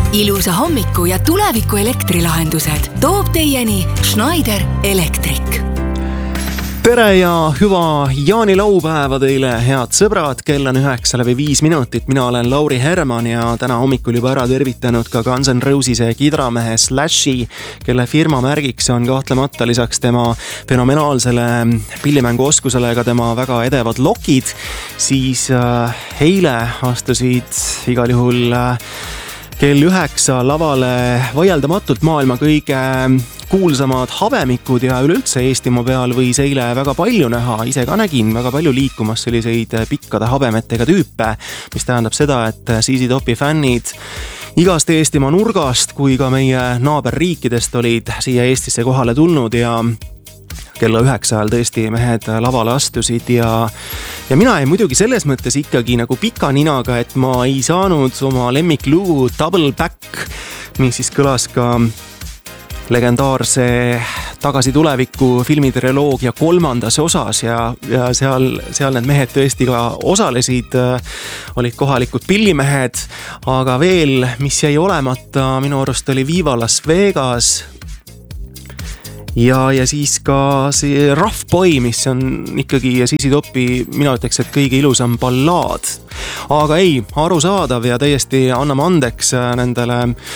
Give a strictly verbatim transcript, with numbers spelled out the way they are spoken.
Ilusa hommiku ja tuleviku elektrilahendused toob teieni Schneider Electric. Tere ja hüva jaanilaupäeva teile, head sõbrad, kell on üheksa läbi viis minutit. Mina olen Lauri Herman ja täna hommikul juba ära tervitanud ka Guns N' Roses'e kidramehe Slashi, kelle firma märgiks on kahtlemata lisaks tema fenomenaalsele pillimängu oskusele ka tema väga edevad lokid. Siis äh, eile astusid igal juhul äh, kell üheksa lavale vaieldamatult maailma kõige kuulsamad habemikud ja üleüldse Eestimaa peal võis eile väga palju näha. Ise ka nägin väga palju liikumas selliseid pikkade habemetega tüüpe, mis tähendab seda, et Z Z Topi fännid igast Eestimaa nurgast kui ka meie naaberriikidest olid siia Eestisse kohale tulnud ja kella üheksa ajal tõesti mehed lavale astusid ja, ja mina ei muidugi selles mõttes ikkagi nagu pika ninaga, et ma ei saanud oma lemmiklugu Double Back, mis siis kõlas ka legendaarse Tagasi tuleviku filmitriloogia kolmandas osas ja, ja seal, seal need mehed tõesti ka osalesid, olid kohalikud pillimehed, aga veel, mis jäi olemata, minu arust oli Viva Las Vegas ja, ja siis ka see Rough Boy, mis on ikkagi Z Z Topi, mina ütleks, et kõige ilusam ballaad. Aga ei, arusaadav ja täiesti anname andeks nendele